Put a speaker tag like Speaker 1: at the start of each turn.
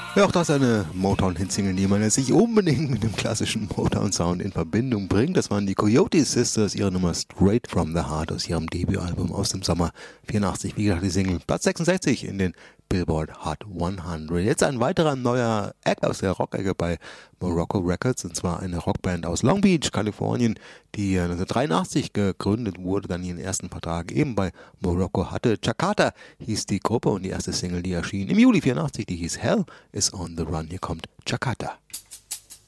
Speaker 1: Ja, auch das ist eine Motown-Hit-Single, die man jetzt nicht unbedingt mit dem klassischen Motown-Sound in Verbindung bringt. Das waren die Coyote Sisters, ihre Nummer Straight from the Heart aus ihrem Debütalbum aus dem Sommer 84. Wie gesagt, die Single Platz 66 in den Billboard Hot 100. Jetzt ein weiterer neuer Act aus der Rock-Ecke bei Morocco Records, und zwar eine Rockband aus Long Beach, Kalifornien, die 1983 gegründet wurde, dann ihren ersten Vertrag eben bei Morocco hatte. Jakarta hieß die Gruppe und die erste Single, die erschien im Juli 84, die hieß Hell is on the Run. Hier kommt Jakarta.